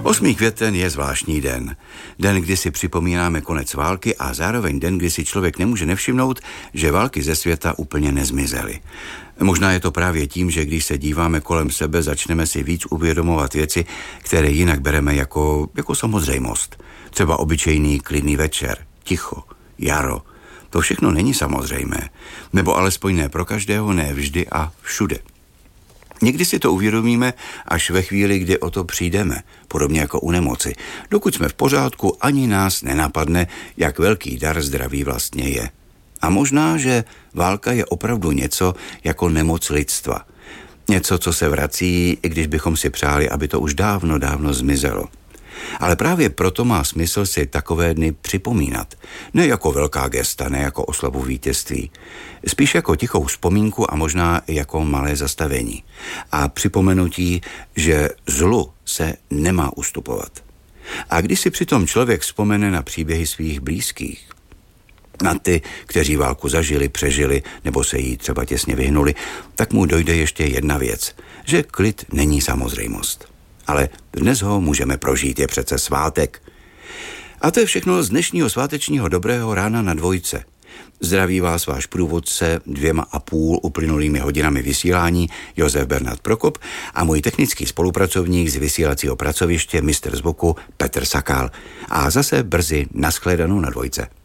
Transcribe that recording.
8. květen je zvláštní den. Den, kdy si připomínáme konec války a zároveň den, kdy si člověk nemůže nevšimnout, že války ze světa úplně nezmizely. Možná je to právě tím, že když se díváme kolem sebe, začneme si víc uvědomovat věci, které jinak bereme jako samozřejmost. Třeba obyčejný klidný večer, ticho, jaro. To všechno není samozřejmé. Nebo alespoň ne pro každého, ne vždy a všude. Někdy si to uvědomíme až ve chvíli, kdy o to přijdeme, podobně jako u nemoci. Dokud jsme v pořádku, ani nás nenapadne, jak velký dar zdraví vlastně je. A možná, že válka je opravdu něco jako nemoc lidstva. Něco, co se vrací, i když bychom si přáli, aby to už dávno, dávno zmizelo. Ale právě proto má smysl si takové dny připomínat. Ne jako velká gesta, ne jako oslavu vítězství. Spíš jako tichou vzpomínku a možná i jako malé zastavení. A připomenutí, že zlu se nemá ustupovat. A když si přitom člověk vzpomene na příběhy svých blízkých, na ty, kteří válku zažili, přežili nebo se jí třeba těsně vyhnuli, tak mu dojde ještě jedna věc, že klid není samozřejmost. Ale dnes ho můžeme prožít, je přece svátek. A to je všechno z dnešního svátečního dobrého rána na Dvojce. Zdraví vás váš průvodce 2,5 uplynulými hodinami vysílání Josef Bernard Prokop a můj technický spolupracovník z vysílacího pracoviště mistr zvuku Petr Sakál. A zase brzy nashledanou na Dvojce.